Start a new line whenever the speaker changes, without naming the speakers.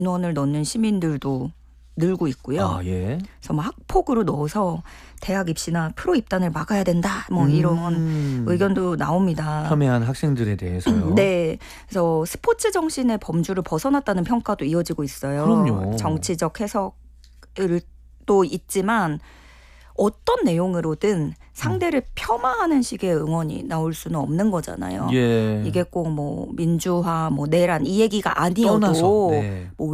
인원을 넣는 시민들도 늘고 있고요.
아, 예.
그래서 뭐 학폭으로 넣어서 대학 입시나 프로 입단을 막아야 된다. 뭐 이런 의견도 나옵니다.
혐의한 학생들에 대해서요.
네. 그래서 스포츠 정신의 범주를 벗어났다는 평가도 이어지고 있어요.
그럼요.
정치적 해석을 또 있지만 어떤 내용으로든 상대를 폄하하는 식의 응원이 나올 수는 없는 거잖아요.
예.
이게 꼭 뭐 민주화, 뭐 내란 이 얘기가 아니어도
떠나서, 네.
뭐